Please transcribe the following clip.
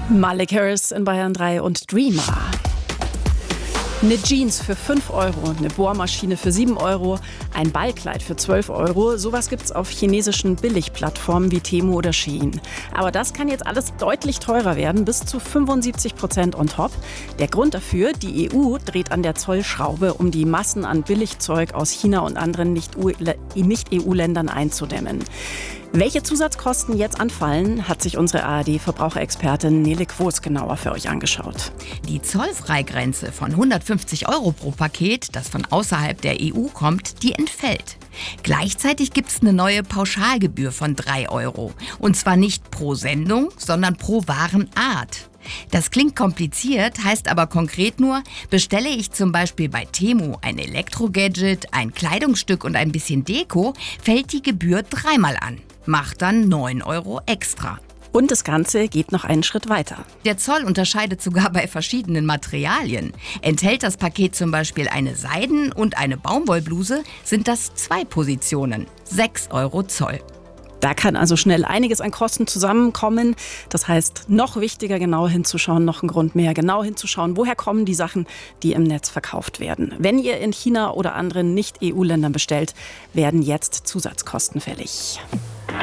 Malik Harris in Bayern 3 und Dreamer. Eine Jeans für 5 Euro, eine Bohrmaschine für 7 Euro, ein Ballkleid für 12 Euro. Sowas gibt's auf chinesischen Billigplattformen wie Temu oder Shein. Aber das kann jetzt alles deutlich teurer werden, bis zu 75% on top. Der Grund dafür, die EU dreht an der Zollschraube, um die Massen an Billigzeug aus China und anderen Nicht-EU-Ländern einzudämmen. Welche Zusatzkosten jetzt anfallen, hat sich unsere ARD-Verbraucherexpertin Nele Quos genauer für euch angeschaut. Die Zollfreigrenze von 150 Euro pro Paket, das von außerhalb der EU kommt, die entfällt. Gleichzeitig gibt es eine neue Pauschalgebühr von 3 Euro. Und zwar nicht pro Sendung, sondern pro Warenart. Das klingt kompliziert, heißt aber konkret nur, bestelle ich zum Beispiel bei Temu ein Elektrogadget, ein Kleidungsstück und ein bisschen Deko, fällt die Gebühr dreimal an. Macht dann 9 Euro extra. Und das Ganze geht noch einen Schritt weiter. Der Zoll unterscheidet sogar bei verschiedenen Materialien. Enthält das Paket zum Beispiel eine Seiden- und eine Baumwollbluse, sind das 2 Positionen, 6 Euro Zoll. Da kann also schnell einiges an Kosten zusammenkommen. Das heißt, noch wichtiger, genau hinzuschauen, noch ein Grund mehr, genau hinzuschauen, woher kommen die Sachen, die im Netz verkauft werden. Wenn ihr in China oder anderen Nicht-EU-Ländern bestellt, werden jetzt Zusatzkosten fällig.